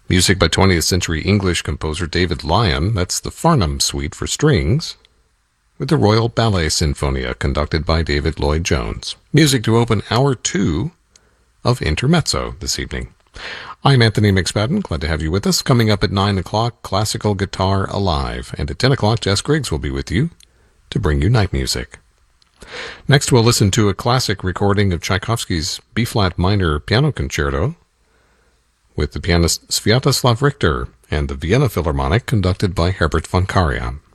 Music by 20th century English composer David Lyon, that's the Farnham Suite for strings, with the Royal Ballet Sinfonia conducted by David Lloyd Jones. Music to open Hour 2 of Intermezzo this evening. I'm Anthony McSpadden, glad to have you with us. Coming up at 9 o'clock, Classical Guitar Alive, and at 10 o'clock, Jess Griggs will be with you to bring you night music. Next, we'll listen to a classic recording of Tchaikovsky's B-flat minor piano concerto with the pianist Sviatoslav Richter and the Vienna Philharmonic conducted by Herbert von Karajan.